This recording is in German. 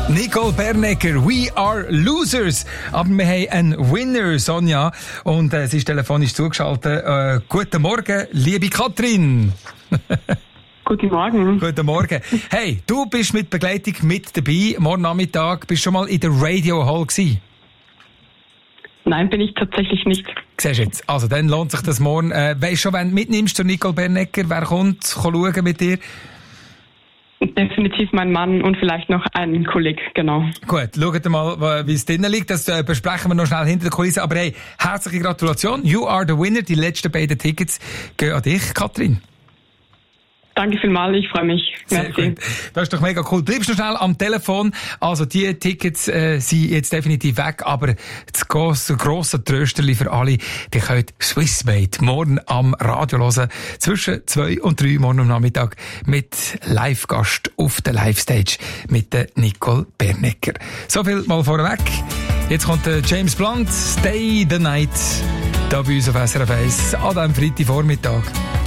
Nicole Bernecker, We Are Losers. Aber wir haben einen Winner, Sonja. Und sie ist telefonisch zugeschaltet. Guten Morgen, liebe Katrin. Guten Morgen. Guten Morgen. Hey, du bist mit Begleitung mit dabei. Morgen Nachmittag bist du schon mal in der Radio Hall gewesen? Nein, bin ich tatsächlich nicht. Siehst du jetzt. Also, dann lohnt sich das morgen. Weißt du schon, wenn du mitnimmst zu Nicole Bernecker, wer kommt schauen mit dir? Definitiv mein Mann und vielleicht noch ein Kollege, genau. Gut, schaut mal, wie es drinnen liegt. Das besprechen wir noch schnell hinter der Kulisse. Aber hey, herzliche Gratulation. You are the winner. Die letzten beiden Tickets gehen an dich, Katrin. Danke vielmals, ich freue mich. Sehr gut. Das ist doch mega cool. Bleibst du schnell am Telefon. Also die Tickets sind jetzt definitiv weg, aber das grosse Trösterli für alle, die können Swissmade morgen am Radio hören, zwischen 2 und 3 morgen am Nachmittag mit Live-Gast auf der Live-Stage mit der Nicole Bernecker. So viel mal vorweg. Jetzt kommt James Blunt, Stay the Night, da bei uns auf SRF 1 an diesem Freitagvormittag.